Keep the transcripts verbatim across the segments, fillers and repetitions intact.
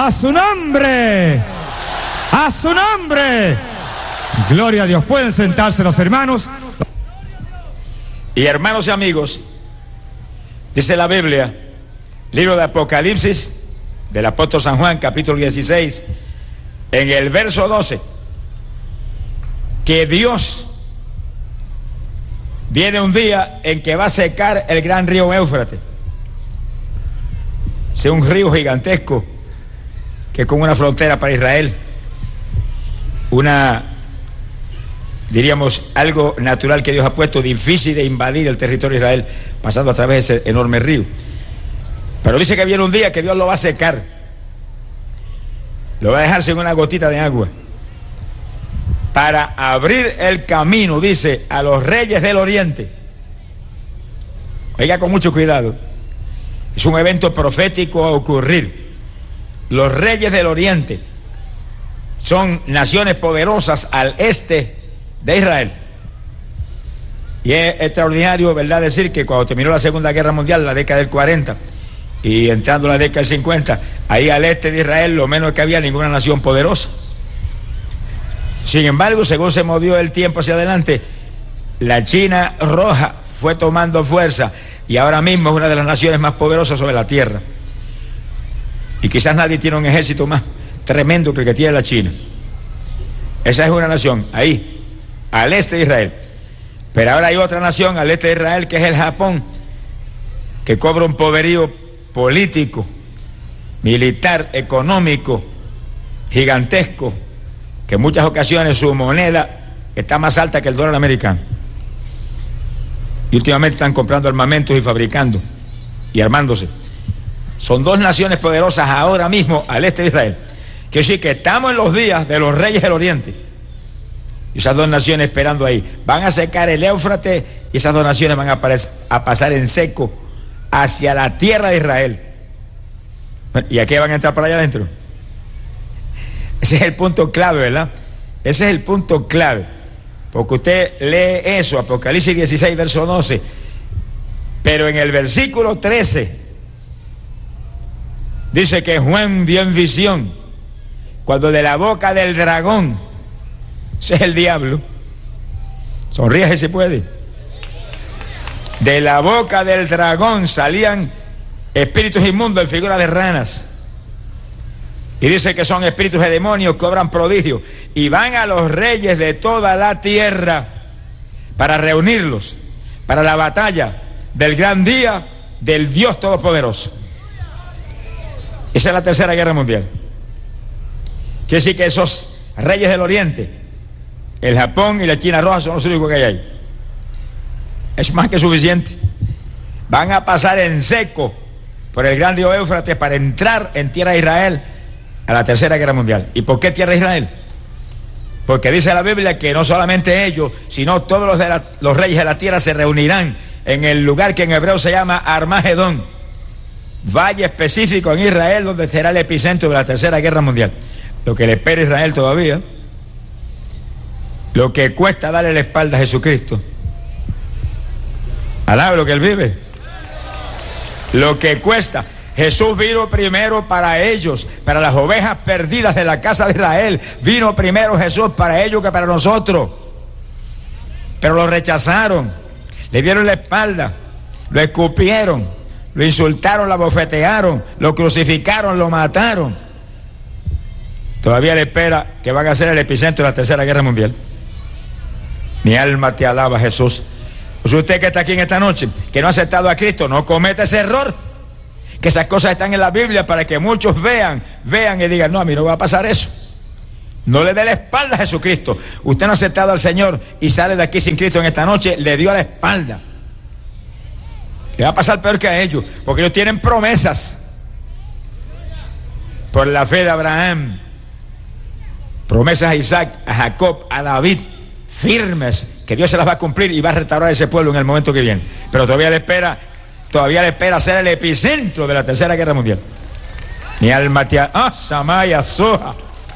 ¡A su nombre! ¡A su nombre! Gloria a Dios. Pueden sentarse los hermanos. Y hermanos y amigos, dice la Biblia, libro de Apocalipsis, del apóstol San Juan, capítulo dieciséis, en el verso doce, que Dios viene un día en que va a secar el gran río Éufrates. Es un río gigantesco que es como una frontera para Israel, una, diríamos, algo natural que Dios ha puesto, difícil de invadir el territorio de Israel, pasando a través de ese enorme río. Pero dice que viene un día que Dios lo va a secar, lo va a dejar sin una gotita de agua, para abrir el camino, dice, a los reyes del oriente. Oiga con mucho cuidado, es un evento profético a ocurrir. Los reyes del oriente son naciones poderosas al este de Israel. Y es extraordinario, ¿verdad?, decir que cuando terminó la Segunda Guerra Mundial, la década del cuarenta, y entrando en la década del cincuenta, ahí al este de Israel lo menos que había ninguna nación poderosa. Sin embargo, según se movió el tiempo hacia adelante, la China roja fue tomando fuerza y ahora mismo es una de las naciones más poderosas sobre la tierra. Y quizás nadie tiene un ejército más tremendo que el que tiene la China. Esa es una nación ahí, al este de Israel. Pero ahora hay otra nación al este de Israel, que es el Japón, que cobra un poderío político, militar, económico, gigantesco, que en muchas ocasiones su moneda está más alta que el dólar americano. Y últimamente están comprando armamentos y fabricando y armándose. Son dos naciones poderosas ahora mismo al este de Israel. Que sí, que estamos en los días de los reyes del oriente. Y esas dos naciones esperando ahí. Van a secar el Éufrates y esas dos naciones van a, a pasar en seco hacia la tierra de Israel. ¿Y a qué van a entrar para allá adentro? Ese es el punto clave, ¿verdad? Ese es el punto clave. Porque usted lee eso, Apocalipsis dieciséis, verso doce. Pero en el versículo trece dice que Juan vio en visión cuando de la boca del dragón, ese es el diablo, sonríe si puede, de la boca del dragón salían espíritus inmundos en figura de ranas. Y dice que son espíritus de demonios que obran prodigios y van a los reyes de toda la tierra para reunirlos para la batalla del gran día del Dios Todopoderoso. Esa es la tercera guerra mundial. Quiere decir que esos reyes del oriente, el Japón y la China roja, son los únicos que hay ahí. Es más que suficiente. Van a pasar en seco por el gran río Éufrates para entrar en tierra de Israel a la tercera guerra mundial. ¿Y por qué tierra de Israel? Porque dice la Biblia que no solamente ellos, sino todos los, de la, los reyes de la tierra se reunirán en el lugar que en hebreo se llama Armagedón, valle específico en Israel donde será el epicentro de la tercera guerra mundial. Lo que le espera a Israel todavía, lo que cuesta darle la espalda a Jesucristo. Alaba lo que él vive. Lo que cuesta. Jesús vino primero para ellos, para las ovejas perdidas de la casa de Israel. Vino primero Jesús para ellos que para nosotros. Pero lo rechazaron, le dieron la espalda, lo escupieron, lo insultaron, lo abofetearon, lo crucificaron, lo mataron. Todavía le espera que van a ser el epicentro de la tercera guerra mundial. Mi alma te alaba, Jesús. Pues usted que está aquí en esta noche, que no ha aceptado a Cristo, no cometa ese error. Que esas cosas están en la Biblia para que muchos vean, vean y digan, no, a mí no va a pasar eso. No le dé la espalda a Jesucristo. Usted no ha aceptado al Señor y sale de aquí sin Cristo en esta noche, le dio la espalda. Le va a pasar peor que a ellos, porque ellos tienen promesas por la fe de Abraham, promesas a Isaac, a Jacob, a David, firmes, que Dios se las va a cumplir y va a restaurar ese pueblo en el momento que viene. Pero todavía le espera, todavía le espera ser el epicentro de la tercera guerra mundial. Mi alma te ah, Samaya Soja.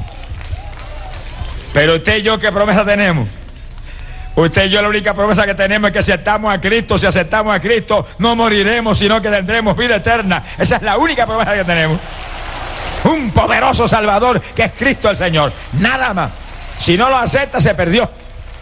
Pero usted y yo, ¿qué promesa tenemos? Usted y yo, la única promesa que tenemos es que si aceptamos a Cristo, si aceptamos a Cristo, no moriremos, sino que tendremos vida eterna. Esa es la única promesa que tenemos. un poderoso Salvador que es Cristo el Señor, nada más. Si no lo acepta, se perdió.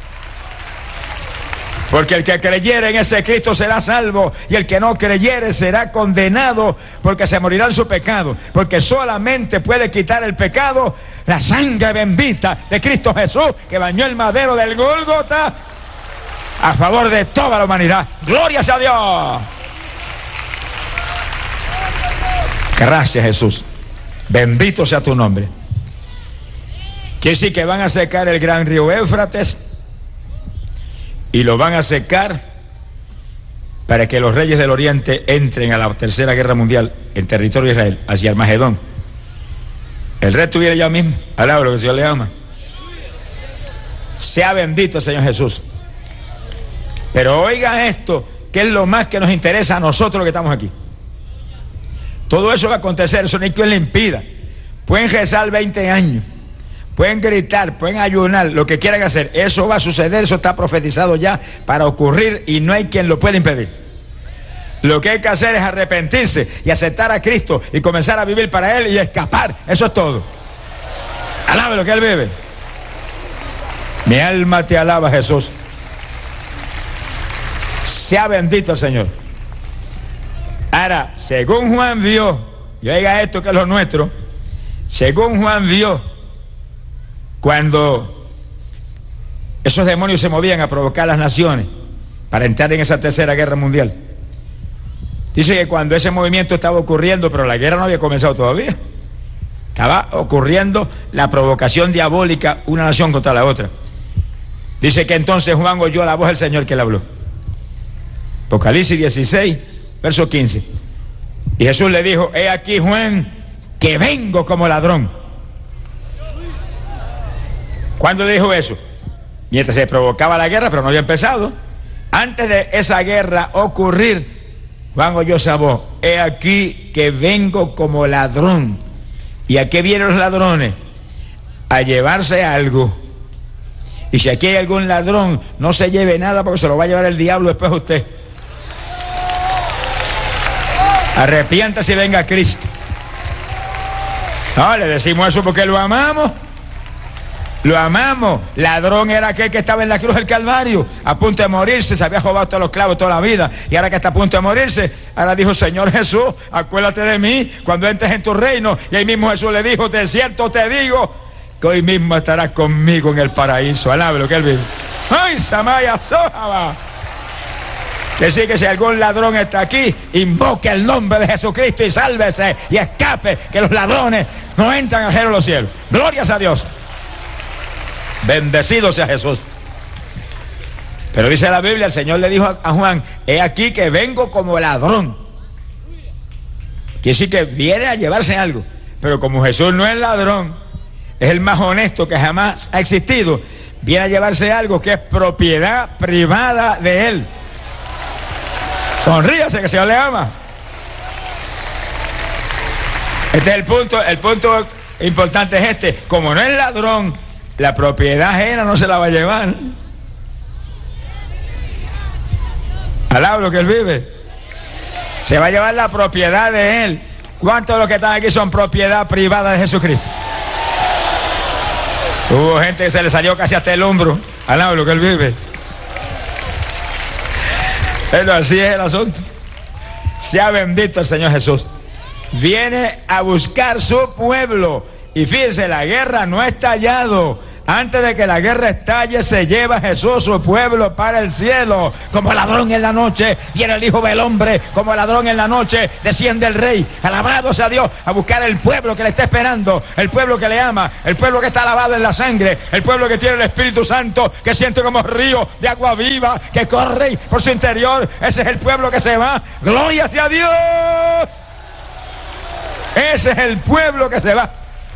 Porque el que creyere en ese Cristo será salvo, y el que no creyere será condenado, porque se morirá en su pecado. Porque solamente puede quitar el pecado la sangre bendita de Cristo Jesús, que bañó el madero del Gólgota a favor de toda la humanidad. ¡Gloria sea a Dios! Gracias, Jesús. Bendito sea tu nombre. Quiere decir que van a secar el gran río Éufrates, y lo van a secar para que los reyes del Oriente entren a la tercera guerra mundial en territorio de Israel, hacia Armagedón. El resto viene ya mismo. Alaba lo que el Señor le ama. Sea bendito el Señor Jesús. Pero oiga esto, que es lo más que nos interesa a nosotros que estamos aquí. Todo eso va a acontecer, eso no hay quien le impida. Pueden rezar veinte años, pueden gritar, pueden ayunar, lo que quieran hacer. Eso va a suceder, eso está profetizado ya para ocurrir y no hay quien lo pueda impedir. Lo que hay que hacer es arrepentirse y aceptar a Cristo y comenzar a vivir para Él y escapar. Eso es todo. Alabe lo que Él vive. Mi alma te alaba, Jesús. Sea bendito el Señor. Ahora, según Juan vio, y oiga esto que es lo nuestro, según Juan vio, cuando esos demonios se movían a provocar las naciones para entrar en esa tercera guerra mundial, dice que cuando ese movimiento estaba ocurriendo, pero la guerra no había comenzado todavía, estaba ocurriendo la provocación diabólica una nación contra la otra. Dice que entonces Juan oyó la voz del Señor que le habló. Apocalipsis dieciséis, verso quince. Y Jesús le dijo: he aquí, Juan, que vengo como ladrón. ¿Cuándo le dijo eso? Mientras se provocaba la guerra, pero no había empezado. Antes de esa guerra ocurrir, Juan oyó esa voz: he aquí que vengo como ladrón. ¿Y a qué vienen los ladrones? A llevarse algo. Y si aquí hay algún ladrón, no se lleve nada, porque se lo va a llevar el diablo después a usted. Arrepiéntase y venga a Cristo. No, le decimos eso porque lo amamos. Lo amamos. Ladrón era aquel que estaba en la cruz del Calvario, a punto de morirse, se había robado todos los clavos toda la vida, y ahora que está a punto de morirse, ahora dijo: Señor Jesús, acuérdate de mí cuando entres en tu reino. Y ahí mismo Jesús le dijo: de cierto te digo que hoy mismo estarás conmigo en el paraíso. Alabe lo que Él vive. ¡Ay, Samaya Sojaba! Que sí, que si algún ladrón está aquí, invoque el nombre de Jesucristo y sálvese y escape, que los ladrones no entran al reino de los cielos. Glorias a Dios. Bendecido sea Jesús. Pero dice la Biblia, el Señor le dijo a Juan: he aquí que vengo como ladrón. Quiere decir que viene a llevarse algo. Pero como Jesús no es ladrón, es el más honesto que jamás ha existido, viene a llevarse algo que es propiedad privada de Él. Sonríase, que el Señor le ama. Este es el punto, el punto importante es este: como no es ladrón, la propiedad ajena no se la va a llevar. Alaba lo que Él vive. Se va a llevar la propiedad de Él. ¿Cuántos de los que están aquí son propiedad privada de Jesucristo? Hubo gente que se le salió casi hasta el hombro. Alaba lo que Él vive. Pero así es el asunto. Sea bendito el Señor Jesús. Viene a buscar su pueblo. Y fíjense, la guerra no ha estallado. Antes de que la guerra estalle, se lleva Jesús su pueblo para el cielo. Como ladrón en la noche viene el Hijo del Hombre. Como ladrón en la noche desciende el Rey. Alabado sea Dios, a buscar el pueblo que le está esperando, el pueblo que le ama, el pueblo que está lavado en la sangre, el pueblo que tiene el Espíritu Santo, que siente como río de agua viva que corre por su interior. Ese es el pueblo que se va. Gloria sea a Dios. Ese es el pueblo que se va.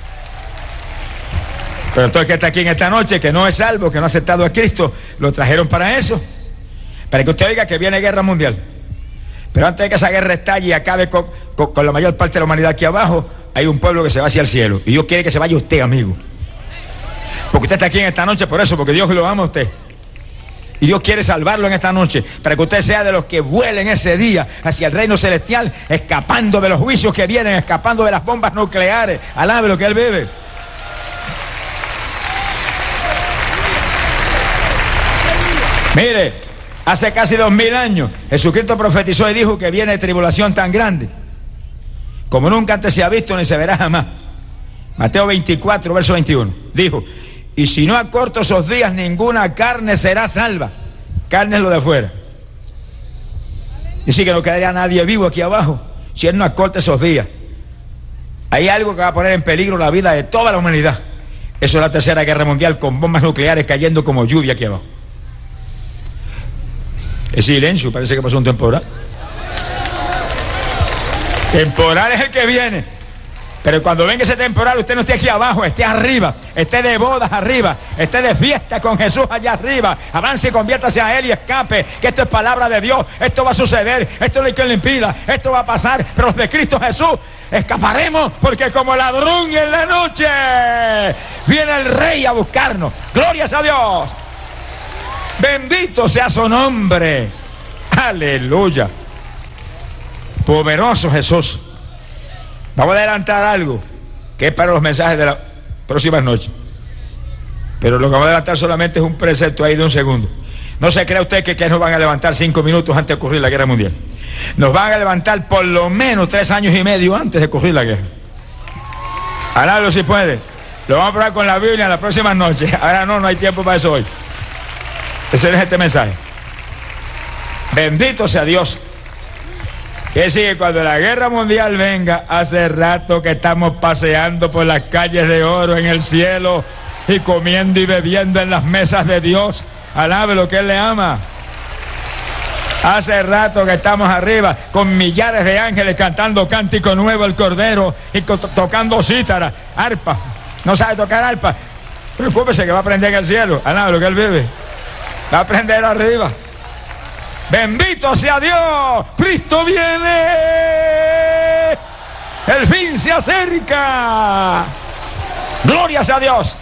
Pero todo el que está aquí en esta noche, que no es salvo, que no ha aceptado a Cristo, lo trajeron para eso, para que usted oiga que viene guerra mundial. Pero antes de que esa guerra estalle y acabe con, con, con la mayor parte de la humanidad aquí abajo, hay un pueblo que se va hacia el cielo. Y Dios quiere que se vaya usted, amigo. Porque usted está aquí en esta noche por eso, porque Dios lo ama a usted. Y Dios quiere salvarlo en esta noche, para que usted sea de los que vuelen ese día hacia el reino celestial, escapando de los juicios que vienen, escapando de las bombas nucleares. Alabe lo que Él vive. Mire, hace casi dos mil años, Jesucristo profetizó y dijo que viene tribulación tan grande, como nunca antes se ha visto ni se verá jamás. Mateo veinticuatro, verso veintiuno, dijo: y si no acorto esos días, ninguna carne será salva. Carne es lo de afuera. Dice que no quedaría nadie vivo aquí abajo si Él no acorta esos días. Hay algo que va a poner en peligro la vida de toda la humanidad. Eso es la tercera guerra mundial, con bombas nucleares cayendo como lluvia aquí abajo. Es silencio, parece que pasó un temporal. Temporal es el que viene. Pero cuando venga ese temporal, usted no esté aquí abajo, esté arriba, esté de bodas arriba, esté de fiesta con Jesús allá arriba. Avance y conviértase a Él y escape, que esto es palabra de Dios. Esto va a suceder, esto no hay quien lo impida, esto va a pasar. Pero los de Cristo Jesús escaparemos, porque como ladrón en la noche viene el Rey a buscarnos. Glorias a Dios. Bendito sea su nombre. Aleluya. Poderoso Jesús. Vamos a adelantar algo que es para los mensajes de las próximas noches, pero lo que vamos a adelantar solamente es un precepto ahí de un segundo. No se crea usted que, que nos van a levantar cinco minutos antes de ocurrir la guerra mundial. Nos van a levantar por lo menos tres años y medio antes de ocurrir la guerra. Alábalo si puede. Lo vamos a probar con la Biblia en las próximas noches. Ahora no, no hay tiempo para eso hoy. Ese es este mensaje. Bendito sea Dios. Que sigue, cuando la guerra mundial venga, hace rato que estamos paseando por las calles de oro en el cielo y comiendo y bebiendo en las mesas de Dios. Alabe lo que Él le ama. Hace rato que estamos arriba con millares de ángeles cantando cántico nuevo al Cordero y to tocando cítara, arpa. ¿No sabe tocar arpa? Preocúpese que va a aprender en el cielo. Alabe lo que Él vive. Va a aprender arriba. Bendito sea Dios, Cristo viene, el fin se acerca. Gloria sea Dios.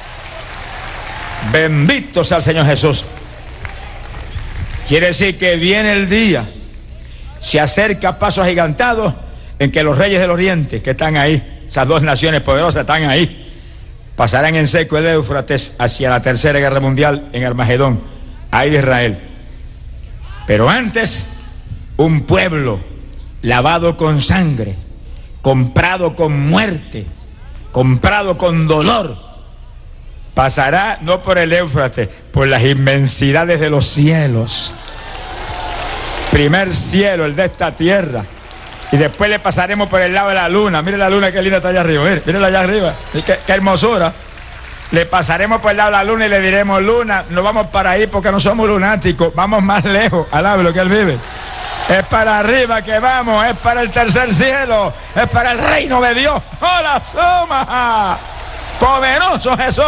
Bendito sea el Señor Jesús. Quiere decir que viene el día, se acerca a pasos agigantados, en que los reyes del oriente que están ahí, esas dos naciones poderosas están ahí, pasarán en seco el Éufrates hacia la tercera guerra mundial en Armagedón, ahí de Israel. Pero antes, un pueblo lavado con sangre, comprado con muerte, comprado con dolor, pasará no por el Éufrates, por las inmensidades de los cielos. Primer cielo, el de esta tierra. Y después le pasaremos por el lado de la luna. Mire la luna, qué linda está allá arriba. Mire, mírela allá arriba. Qué, qué hermosura. Le pasaremos por el lado de la luna y le diremos: luna, no vamos para ahí porque no somos lunáticos, vamos más lejos. Alabe lo que Él vive. Es para arriba que vamos, es para el tercer cielo, es para el reino de Dios. ¡Hola, Soma! ¡Poderoso Jesús!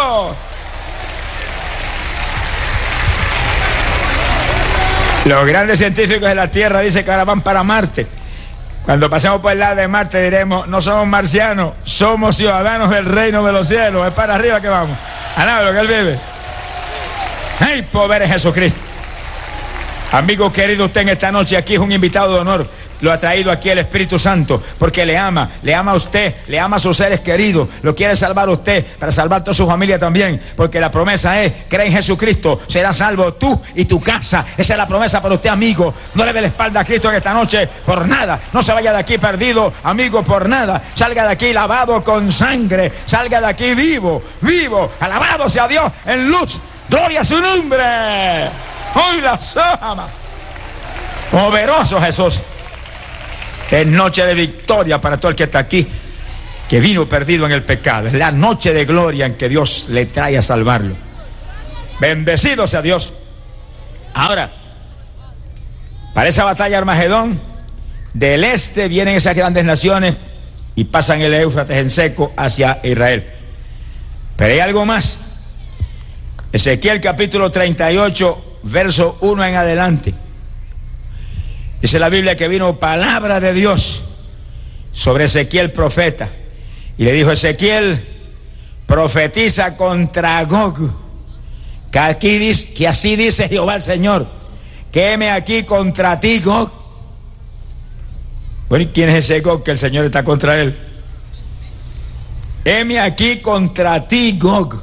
Los grandes científicos de la Tierra dicen que ahora van para Marte. Cuando pasemos por el lado de Marte diremos: no somos marcianos, somos ciudadanos del reino de los cielos. Es para arriba que vamos. Alabe lo que Él vive. ¡Ay, poder es Jesucristo! Amigo querido, usted en esta noche aquí es un invitado de honor. Lo ha traído aquí el Espíritu Santo porque le ama, le ama a usted, le ama a sus seres queridos, lo quiere salvar a usted, para salvar a toda su familia también, porque la promesa es: cree en Jesucristo, serás salvo tú y tu casa. Esa es la promesa para usted, amigo. No le dé la espalda a Cristo en esta noche por nada. No se vaya de aquí perdido, amigo, por nada. Salga de aquí lavado con sangre, salga de aquí vivo, vivo, alabado sea Dios, en luz. Gloria a su nombre. Hoy la sama. Poderoso Jesús. Es noche de victoria para todo el que está aquí, que vino perdido en el pecado. Es la noche de gloria en que Dios le trae a salvarlo. Bendecido sea Dios. Ahora, para esa batalla Armagedón, del este vienen esas grandes naciones y pasan el Éufrates en seco hacia Israel. Pero hay algo más. Ezequiel capítulo treinta y ocho, verso uno en adelante. Dice la Biblia que vino palabra de Dios sobre Ezequiel profeta. Y le dijo: Ezequiel, profetiza contra Gog, Que, aquí dice, que así dice Jehová el Señor, que heme aquí contra ti, Gog. Bueno, ¿y quién es ese Gog que el Señor está contra él? Heme aquí contra ti, Gog.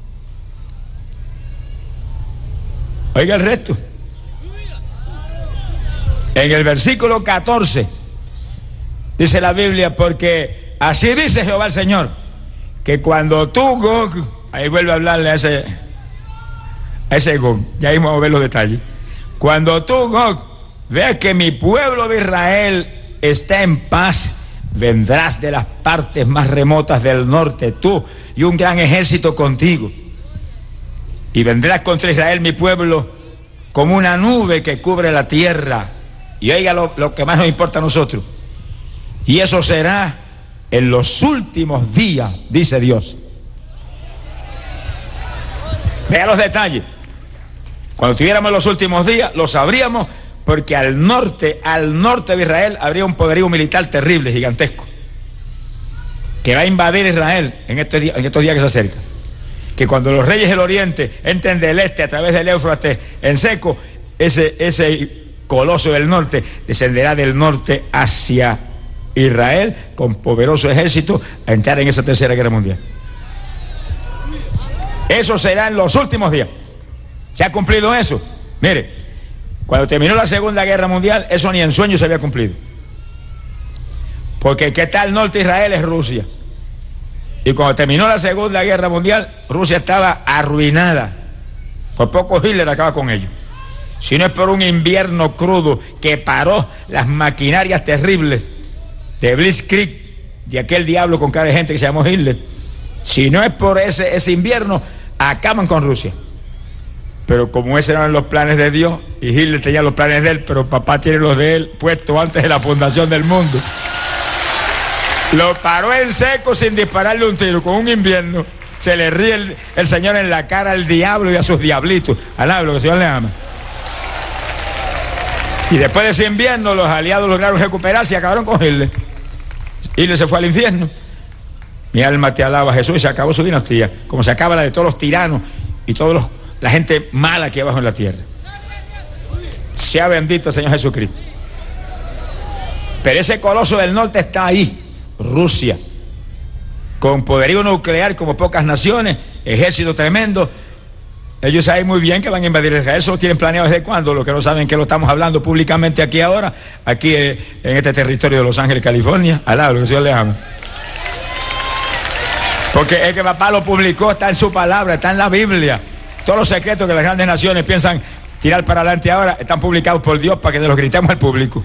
Oiga el resto. En el versículo catorce dice la Biblia, porque así dice Jehová el Señor, que cuando tú, Gog, ahí vuelve a hablarle a ese, a ese Gog, ya ahí vamos a ver los detalles. Cuando tú, Gog, veas que mi pueblo de Israel está en paz, vendrás de las partes más remotas del norte, tú y un gran ejército contigo, y vendrás contra Israel, mi pueblo, como una nube que cubre la tierra. Y oiga lo, lo que más nos importa a nosotros, y eso será en los últimos días, dice Dios. Vea los detalles. Cuando tuviéramos los últimos días, lo sabríamos, porque al norte, al norte de Israel, habría un poderío militar terrible, gigantesco, que va a invadir Israel en estos días, en estos días que se acercan. Que cuando los reyes del oriente entren del este a través del Éufrates en seco, ese, ese coloso del norte descenderá del norte hacia Israel con poderoso ejército a entrar en esa tercera guerra mundial. Eso será en los últimos días. ¿Se ha cumplido eso? Mire, cuando terminó la Segunda Guerra Mundial, eso ni en sueños se había cumplido. Porque el que está al norte de Israel es Rusia. Y cuando terminó la Segunda Guerra Mundial, Rusia estaba arruinada. Por poco Hitler acaba con ellos. Si no es por un invierno crudo que paró las maquinarias terribles de Blitzkrieg, de aquel diablo con cara de gente que se llamó Hitler, si no es por ese, ese invierno, acaban con Rusia. Pero como esos eran los planes de Dios, y Hitler tenía los planes de él, pero papá tiene los de él puestos antes de la fundación del mundo, lo paró en seco sin dispararle un tiro. Con un invierno se le ríe el, el Señor en la cara al diablo y a sus diablitos. Alá, lo que el Señor le ama. Y después de ese invierno, los aliados lograron recuperarse y acabaron con Hitler. Hitler se fue al infierno. Mi alma te alaba, Jesús, y se acabó su dinastía, como se acaba la de todos los tiranos y toda la gente mala que hay abajo en la tierra. Sea bendito el Señor Jesucristo. Pero ese coloso del norte está ahí, Rusia, con poderío nuclear como pocas naciones, ejército tremendo. Ellos saben muy bien que van a invadir Israel. Eso lo tienen planeado desde cuándo. Lo que no saben que lo estamos hablando públicamente aquí ahora, aquí en este territorio de Los Ángeles, California. Alá, lo que el Señor le ama. Porque es que papá lo publicó, está en su palabra, está en la Biblia. Todos los secretos que las grandes naciones piensan tirar para adelante ahora están publicados por Dios para que los gritemos al público.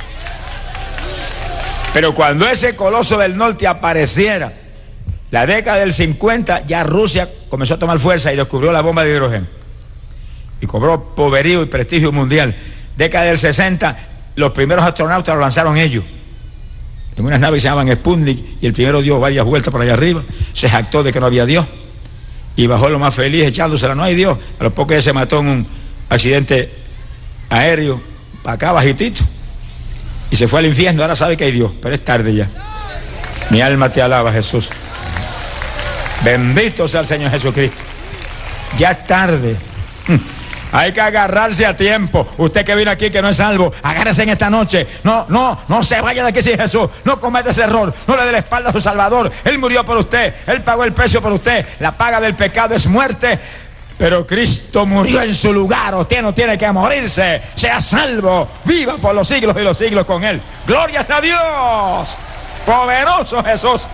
Pero cuando ese coloso del norte apareciera, la década del cincuenta, ya Rusia comenzó a tomar fuerza y descubrió la bomba de hidrógeno. Y cobró poderío y prestigio mundial. Década del sesenta, los primeros astronautas lo lanzaron ellos, en unas naves que se llamaban Sputnik, y el primero dio varias vueltas por allá arriba, se jactó de que no había Dios, y bajó lo más feliz echándosela, no hay Dios. A los pocos días se mató en un accidente aéreo, para acá bajitito, y se fue al infierno. Ahora sabe que hay Dios, pero es tarde ya. Mi alma te alaba, Jesús. Bendito sea el Señor Jesucristo. Ya es tarde. Hay que agarrarse a tiempo. Usted que vino aquí que no es salvo, agárrese en esta noche. No, no, no se vaya de aquí sin Jesús. No cometa ese error. No le dé la espalda a su Salvador. Él murió por usted. Él pagó el precio por usted. La paga del pecado es muerte, pero Cristo murió en su lugar. Usted no tiene que morirse. Sea salvo. Viva por los siglos y los siglos con Él. Glorias a Dios. Poderoso Jesús.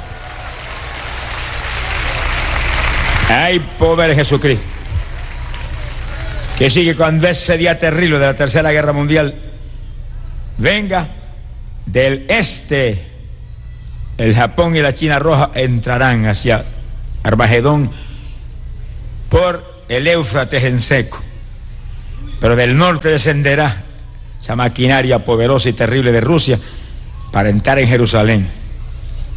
Hay poder en Jesucristo. Que sigue cuando ese día terrible de la Tercera Guerra Mundial venga del este, el Japón y la China Roja entrarán hacia Armagedón por el Éufrates en seco, pero del norte descenderá esa maquinaria poderosa y terrible de Rusia para entrar en Jerusalén.